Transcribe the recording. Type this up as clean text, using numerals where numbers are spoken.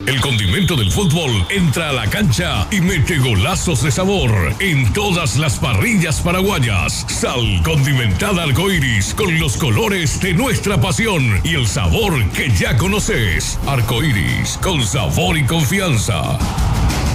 El condimento del fútbol entra a la cancha y mete golazos de sabor en todas las parrillas paraguayas. Sal condimentada Arcoiris con los colores de nuestra pasión y el sabor que ya conoces. Arcoiris con sabor y confianza.